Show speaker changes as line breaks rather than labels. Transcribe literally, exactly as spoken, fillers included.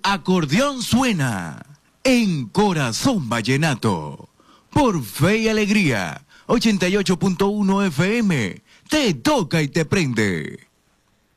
acordeón suena en Corazón Vallenato. Por Fe y Alegría, ochenta y ocho punto uno F M. Te toca y te prende.